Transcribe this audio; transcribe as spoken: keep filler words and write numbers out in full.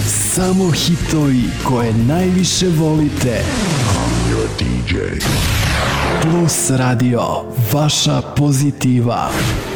Samo hitovi koje najviše volite. I'm your D J. Plus Radio, vaša pozitiva.